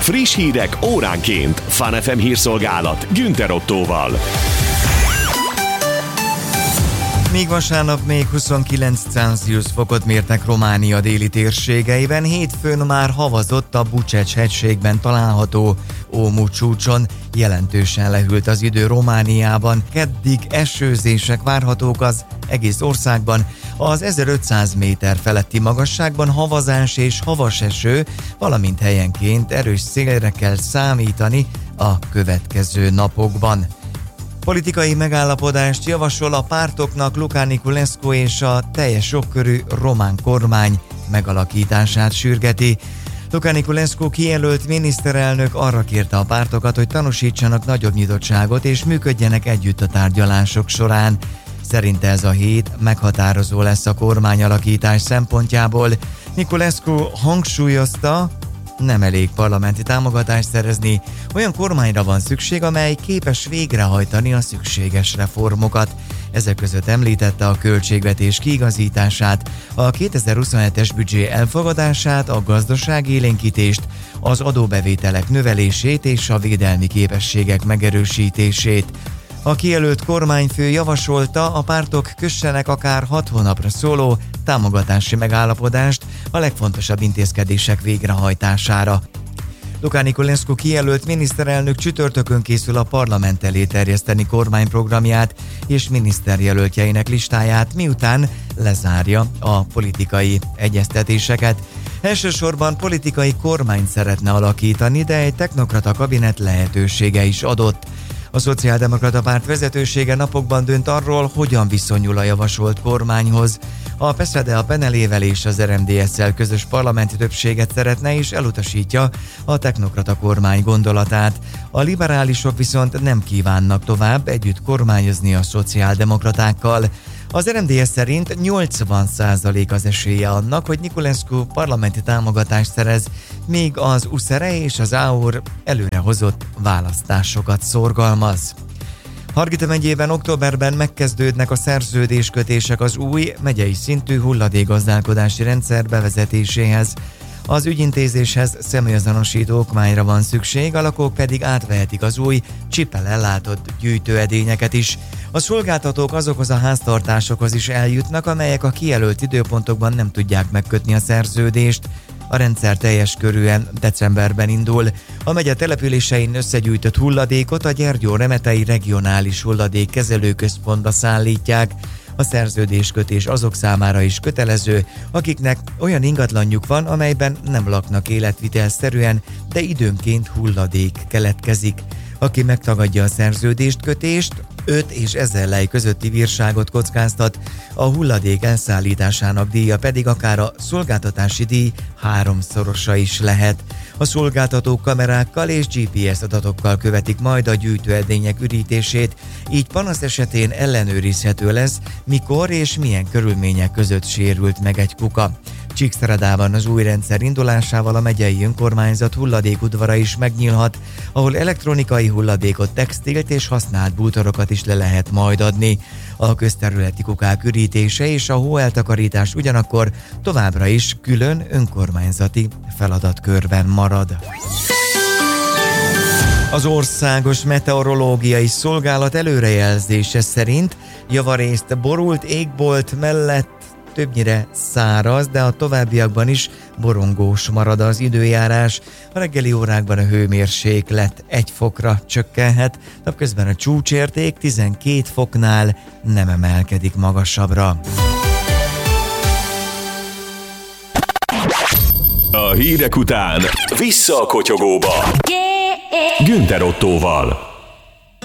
Friss hírek óránként. Fun FM hírszolgálat Günther Ottóval. Míg vasárnap még 29 Celsius fokot mértek Románia déli térségeiben, hétfőn már havazott a Bucecs-hegységben található Ómu csúcson. Jelentősen lehűlt az idő Romániában, keddig esőzések várhatók az egész országban. Az 1500 méter feletti magasságban havazás és havas eső, valamint helyenként erős szélre kell számítani a következő napokban. Politikai megállapodást javasol a pártoknak Luca Niculescu és a teljes jogkörű román kormány megalakítását sürgeti. Luca Niculescu kijelölt miniszterelnök arra kérte a pártokat, hogy tanúsítsanak nagyobb nyitottságot és működjenek együtt a tárgyalások során. Szerinte ez a hét meghatározó lesz a kormányalakítás szempontjából. Niculescu hangsúlyozta, nem elég parlamenti támogatást szerezni, olyan kormányra van szükség, amely képes végrehajtani a szükséges reformokat. Ezek között említette a költségvetés kiigazítását, a 2027-es büdzsé elfogadását, a gazdaságélénkítést, az adóbevételek növelését és a védelmi képességek megerősítését. A kijelölt kormányfő javasolta, a pártok kössenek akár 6 hónapra szóló támogatási megállapodást a legfontosabb intézkedések végrehajtására. Luca Niculescu kijelölt miniszterelnök csütörtökön készül a parlament elé terjeszteni kormányprogramját és miniszterjelöltjeinek listáját, miután lezárja a politikai egyeztetéseket. Elsősorban politikai kormányt szeretne alakítani, de egy technokrata kabinet lehetősége is adott. A Szociáldemokrata Párt vezetősége napokban dönt arról, hogyan viszonyul a javasolt kormányhoz. A PSZDE a PNL-ével és az RMDSZ-szel közös parlamenti többséget szeretne és elutasítja a technokrata kormány gondolatát. A liberálisok viszont nem kívánnak tovább együtt kormányozni a szociáldemokratákkal. Az RMDSZ szerint 80% az esélye annak, hogy Niculescu parlamenti támogatást szerez, míg az USZR és az AUR előrehozott választásokat szorgalmaz. Hargita megyében októberben megkezdődnek a szerződéskötések az új megyei szintű hulladékgazdálkodási rendszer bevezetéséhez. Az ügyintézéshez személyazonosító okmányra van szükség, a lakók pedig átvehetik az új csippel ellátott gyűjtőedényeket is. A szolgáltatók azokhoz a háztartásokhoz is eljutnak, amelyek a kijelölt időpontokban nem tudják megkötni a szerződést. A rendszer teljes körűen decemberben indul. A megye településein összegyűjtött hulladékot a Gyergyó-Remetei regionális hulladékkezelőközpontba szállítják. A szerződéskötés azok számára is kötelező, akiknek olyan ingatlanjuk van, amelyben nem laknak életvitelszerűen, de időnként hulladék keletkezik. Aki megtagadja a szerződést-kötést, 5 és 1000 lej közötti bírságot kockáztat, a hulladék elszállításának díja pedig akár a szolgáltatási díj 3-szorosa is lehet. A szolgáltatók kamerákkal és GPS adatokkal követik majd a gyűjtőedények ürítését, így panasz esetén ellenőrizhető lesz, mikor és milyen körülmények között sérült meg egy kuka. Csíkszeredában az új rendszer indulásával a megyei önkormányzat hulladékudvara is megnyílhat, ahol elektronikai hulladékot, textilt és használt bútorokat is le lehet majd adni. A közterületi kukák ürítése és a hóeltakarítás ugyanakkor továbbra is külön önkormányzati feladatkörben marad. Az Országos Meteorológiai Szolgálat előrejelzése szerint javarészt borult égbolt mellett többnyire száraz, de a továbbiakban is borongós marad az időjárás. A reggeli órákban a hőmérséklet 1 fokra csökkenhet, napközben a csúcsérték 12 foknál nem emelkedik magasabbra. A hírek után vissza a kotyogóba. Günther Ottóval.